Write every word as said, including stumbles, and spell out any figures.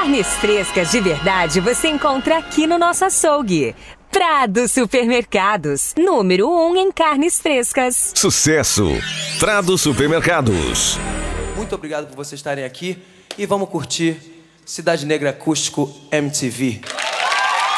Carnes frescas de verdade você encontra aqui no nosso açougue. Prado Supermercados, número um em carnes frescas. Sucesso! Prado Supermercados. Muito obrigado por vocês estarem aqui e vamos curtir Cidade Negra Acústico M T V.